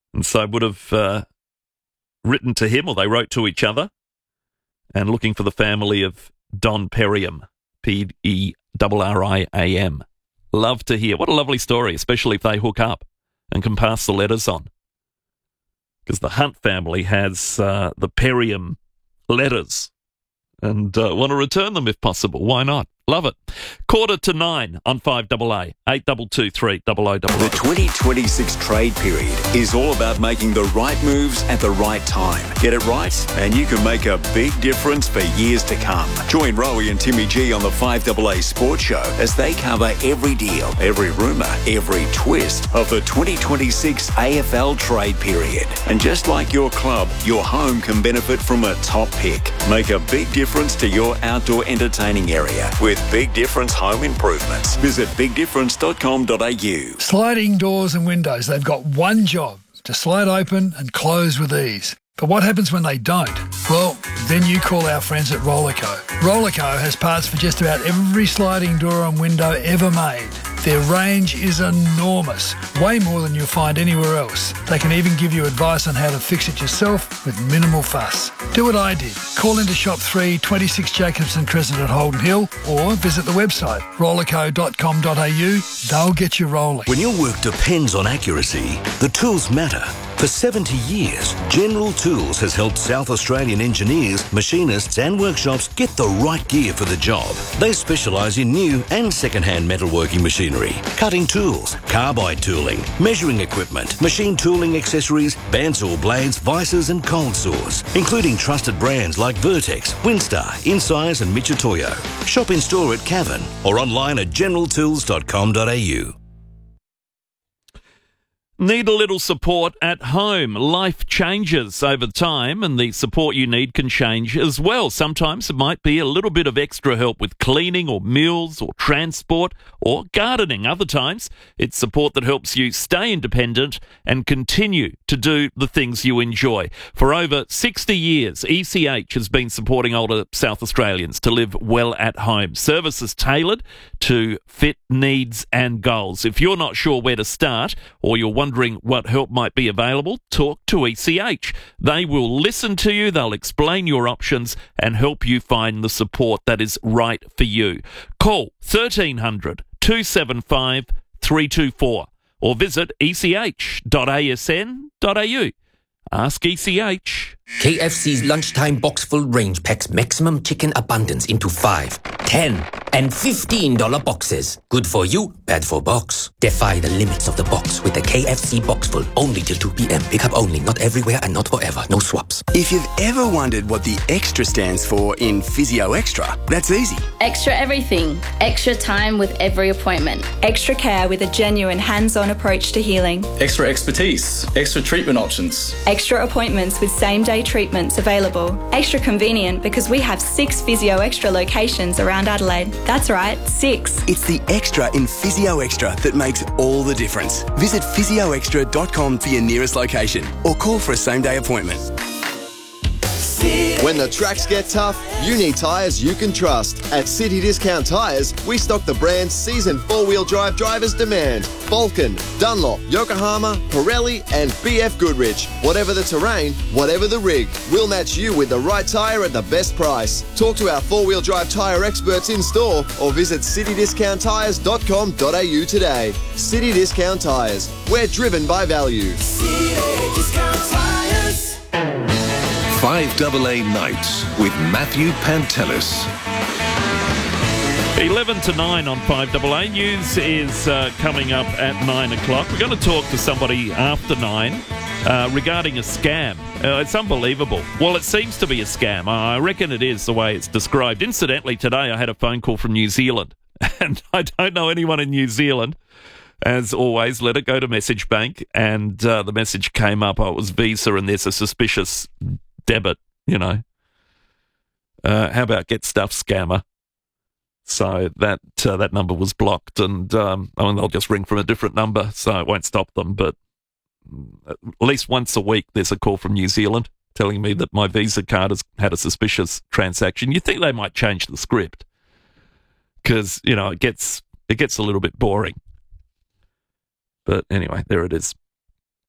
And so would have written to him, or they wrote to each other, and looking for the family of Don Perriam, P-E-R-R-I-A-M. Love to hear. What a lovely story, especially if they hook up and can pass the letters on. Because the Hunt family has the Perriam letters and want to return them if possible. Why not? Love it. 8:45 on 5AA, 8223 0000. The 2026 trade period is all about making the right moves at the right time. Get it right, and you can make a big difference for years to come. Join Rowie and Timmy G on the 5AA Sports Show as they cover every deal, every rumour, every twist of the 2026 AFL trade period. And just like your club, your home can benefit from a top pick. Make a big difference to your outdoor entertaining area with Big Difference Home Improvements. Visit bigdifference.com.au. Sliding doors and windows, they've got one job: to slide open and close with ease. But what happens when they don't? Well, then you call our friends at Rollerco. Rollerco has parts for just about every sliding door and window ever made. Their range is enormous, way more than you'll find anywhere else. They can even give you advice on how to fix it yourself with minimal fuss. Do what I did. Call into Shop 3, 26 Jacobson Crescent at Holden Hill, or visit the website rollerco.com.au. They'll get you rolling. When your work depends on accuracy, the tools matter. For 70 years, General Tools has helped South Australian engineers, machinists and workshops get the right gear for the job. They specialise in new and second-hand metalworking machinery, cutting tools, carbide tooling, measuring equipment, machine tooling accessories, bandsaw blades, vices and cold saws, including trusted brands like Vertex, Winstar, Insize and Michitoyo. Shop in store at Cavan or online at generaltools.com.au. Need a little support at home. Life changes over time, and the support you need can change as well. Sometimes it might be a little bit of extra help with cleaning or meals or transport or gardening. Other times it's support that helps you stay independent and continue to do the things you enjoy. For over 60 years, ECH has been supporting older South Australians to live well at home. Services tailored to fit needs and goals. If you're not sure where to start, or you're wondering what help might be available, talk to ECH. They will listen to you, they'll explain your options and help you find the support that is right for you. Call 1300 275 324 or visit ech.asn.au. Ask ECH. KFC's lunchtime box full range packs maximum chicken abundance into 5, 10 and $15 boxes. Good for you, bad for box. Defy the limits of the box with the KFC box full, only till 2 p.m. Pick up only, not everywhere and not forever. No swaps. If you've ever wondered what the extra stands for in Physio Extra, that's easy. Extra everything. Extra time with every appointment. Extra care with a genuine hands-on approach to healing. Extra expertise. Extra treatment options. Extra appointments with same-day treatments available. Extra convenient because we have 6 Physio Extra locations around Adelaide. That's right, 6. It's the extra in Physio Extra that makes all the difference. Visit physioextra.com for your nearest location or call for a same-day appointment. When the tracks get tough, you need tyres you can trust. At City Discount Tyres, we stock the brands seasoned four-wheel drive drivers demand. Vulcan, Dunlop, Yokohama, Pirelli and BF Goodrich. Whatever the terrain, whatever the rig, we'll match you with the right tyre at the best price. Talk to our four-wheel drive tyre experts in store or visit citydiscounttyres.com.au today. City Discount Tyres. We're driven by value. City Discount Tyres. 5AA Nights with Matthew Pantelis. 11 to 9 on 5AA. News is coming up at 9 o'clock. We're going to talk to somebody after 9 regarding a scam. It's unbelievable. Well, it seems to be a scam. I reckon it is the way it's described. Incidentally, today I had a phone call from New Zealand, and I don't know anyone in New Zealand. As always, let it go to Message Bank, and the message came up. Oh, it was Visa, and there's a suspicious debit, you know. How about Get Stuff Scammer? So that number was blocked, and they'll just ring from a different number, so it won't stop them. But at least once a week, there's a call from New Zealand telling me that my Visa card has had a suspicious transaction. You think they might change the script because, you know, it gets a little bit boring. But anyway, there it is.